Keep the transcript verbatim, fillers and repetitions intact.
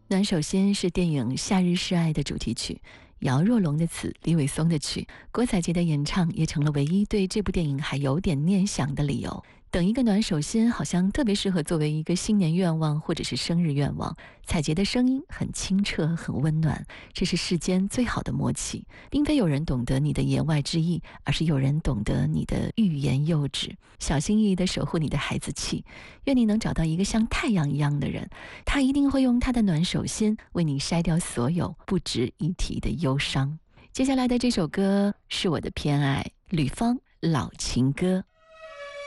暖手心是电影《夏日示爱》的主题曲，姚若龙的词，李伟松的曲，郭采洁的演唱也成了唯一对这部电影还有点念想的理由。等一个暖手心好像特别适合作为一个新年愿望或者是生日愿望。采洁的声音很清澈很温暖，这是世间最好的默契，并非有人懂得你的言外之意，而是有人懂得你的欲言又止，小心翼翼地守护你的孩子气。愿你能找到一个像太阳一样的人，他一定会用他的暖手心为你筛掉所有不值一提的忧伤。接下来的这首歌是我的偏爱，吕方老情歌。